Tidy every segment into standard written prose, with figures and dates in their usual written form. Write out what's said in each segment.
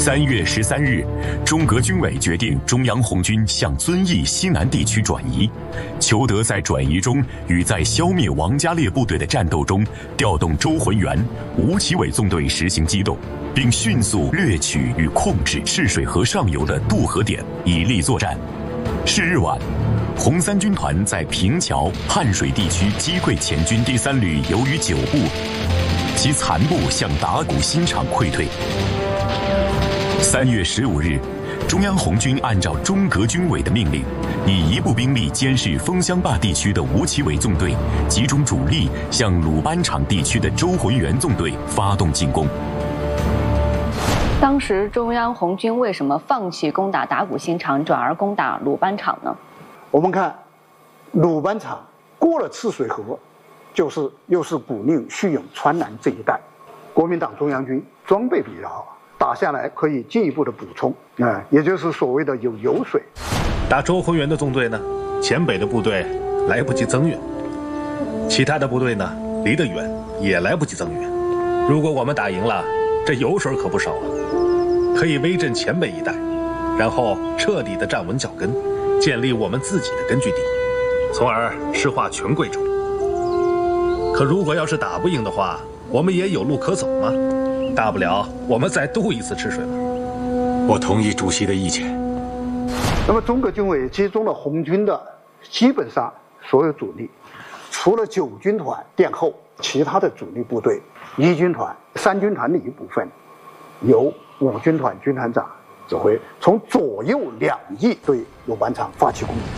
3月13日，中革军委决定中央红军向遵义西南地区转移，求得在转移中与在消灭王家烈部队的战斗中调动周浑元、吴奇伟纵队实行机动，并迅速掠取与控制赤水河上游的渡河点，以利作战。是日晚，红三军团在平桥、汉水地区击溃前军第3旅由于9部，其残部向打鼓新场溃退。3月15日，中央红军按照中革军委的命令，以一部兵力监视枫香坝地区的吴奇伟纵队，集中主力向鲁班场地区的周浑元纵队发动进攻。 当时中央红军为什么放弃攻打打鼓新场，转而攻打鲁班场呢？ 我们看，鲁班场过了赤水河，又是古宁、叙永、川南这一带，国民党中央军装备比较好，打下来可以进一步的补充，也就是所谓的有油水。 打周浑元的纵队呢，前北的部队来不及增援，其他的部队呢离得远，也来不及增援。如果我们打赢了，这油水可不少啊，可以威震前北一带，然后彻底的站稳脚跟，建立我们自己的根据地，从而石化全贵州。可如果要是打不赢的话，我们也有路可走嘛，大不了我们再渡一次赤水嘛。 我同意主席的意见。 那么中革军委集中了红军的基本上所有主力，除了9军团殿后，其他的主力部队1军团、3军团的一部分，由5军团军团长指挥，从左右两翼对鲁班场发起攻击。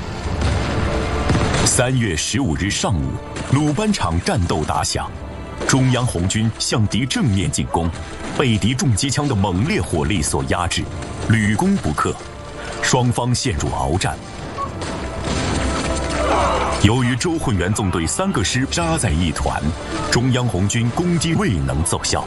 3月15日上午，鲁班场战斗打响，中央红军向敌正面进攻，被敌重机枪的猛烈火力所压制，屡攻不克，双方陷入鏖战。由于周浑元纵队3个师扎在一团，中央红军攻击未能奏效。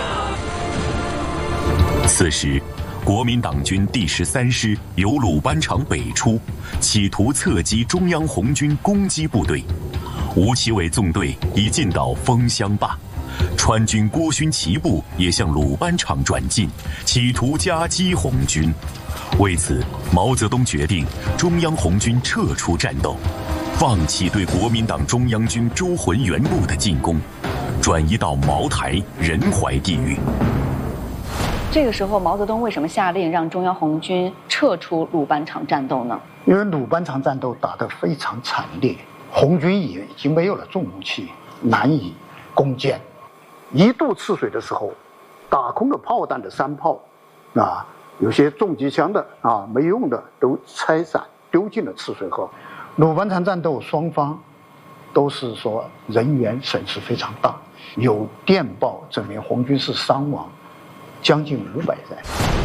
此时，国民党军第13师由鲁班场北出，企图侧击中央红军攻击部队。吴奇伟纵队已进到枫香坝，川军郭勋旗部也向鲁班场转进，企图夹击红军。为此，毛泽东决定中央红军撤出战斗，放弃对国民党中央军周浑元部的进攻，转移到茅台、仁怀地域。 这个时候，毛泽东为什么下令让中央红军撤出鲁班场战斗呢？ 因为鲁班场战斗打得非常惨烈，红军已经没有了重武器，难以攻坚。一渡赤水的时候，打空了炮弹的3炮，有些重机枪的没用的都拆散丢进了赤水河。鲁班场战斗双方都是说人员损失非常大，有电报证明红军是伤亡将近500人。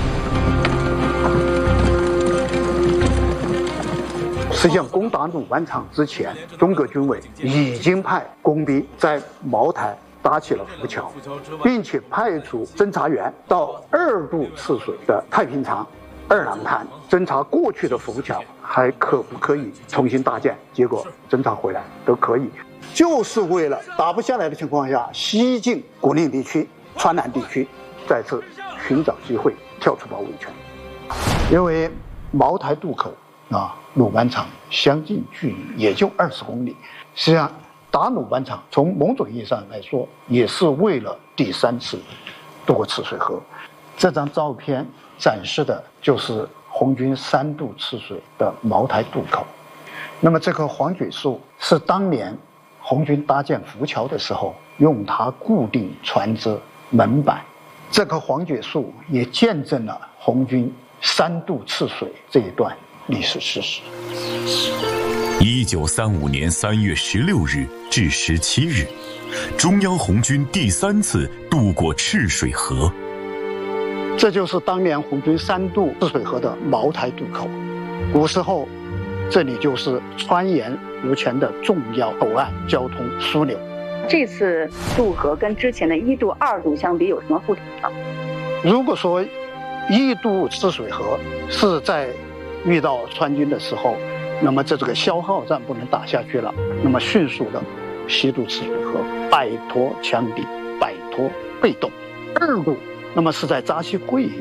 实际上，攻打鲁班场之前，中革军委已经派工兵在茅台搭起了浮桥，并且派出侦察员到2渡赤水的太平长、二郎潭侦察过去的浮桥还可不可以重新搭建，结果侦察回来都可以，就是为了打不下来的情况下，西进古宁地区、川南地区，再次寻找机会跳出包围圈。因为茅台渡口鲁班场相近距离也就20公里，实际上打鲁班场从某种意义上来说也是为了第3次渡过赤水河。这张照片展示的就是红军3渡赤水的茅台渡口。那么这棵黄榉树是当年红军搭建浮桥的时候用它固定船只门板，这棵黄榉树也见证了红军3渡赤水这一段历史事实。 1935年3月16日至17日，中央红军第3次渡过赤水河。 这就是当年红军3渡赤水河的茅台渡口。古时候，这里就是川盐吴泉的重要口岸交通枢纽。 这次渡河跟之前的1渡、2渡相比有什么不同呢？ 如果说1渡赤水河是在遇到川军的时候，那么这个消耗战不能打下去了，那么迅速的西渡赤水河，摆脱强敌，摆脱被动。2渡那么是在扎西会议